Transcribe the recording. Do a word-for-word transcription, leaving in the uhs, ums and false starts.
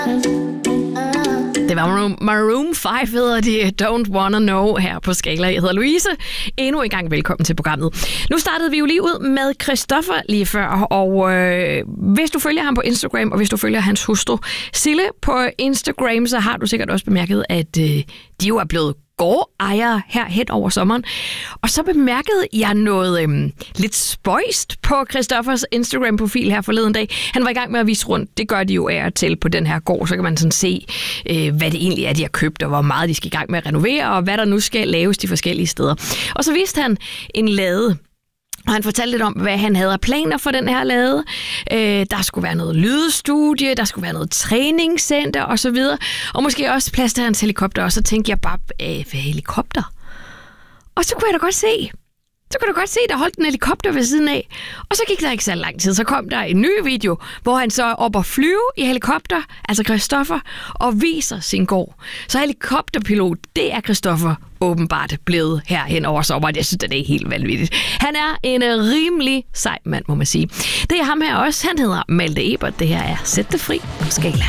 Det var Maroon fem, hedder de Don't Wanna Know her på Skala. Jeg hedder Louise. Endnu en gang velkommen til programmet. Nu startede vi jo lige ud med Christoffer lige før, og øh, hvis du følger ham på Instagram, og hvis du følger hans hustru Sille på Instagram, så har du sikkert også bemærket, at øh, de jo er blevet gårdejere her hen over sommeren. Og så bemærkede jeg noget øhm, lidt spøjst på Christoffers Instagram-profil her forleden dag. Han var i gang med at vise rundt. Det gør de jo af og til på den her gård. Så kan man sådan se, øh, hvad det egentlig er, de har købt, og hvor meget de skal i gang med at renovere, og hvad der nu skal laves de forskellige steder. Og så viste han en lade. Og han fortalte lidt om, hvad han havde af planer for den her lade. Øh, der skulle være noget lydstudie, der skulle være noget træningscenter osv. Og måske også plads til hans helikopter. Og så tænkte jeg bare, øh, hvad helikopter? Og så kunne jeg da godt se, så kunne du godt se, der holdt en helikopter ved siden af. Og så gik der ikke så lang tid, så kom der en ny video, hvor han så er oppe at flyve i helikopter, altså Christoffer, og viser sin gård. Så helikopterpilot, det er Christoffer åbenbart blevet her hen over sommeren. Jeg synes, det er helt vanvittigt. Han er en rimelig sej mand, må man sige. Det er ham her også. Han hedder Malte Ebert. Det her er Sæt det fri på Skala.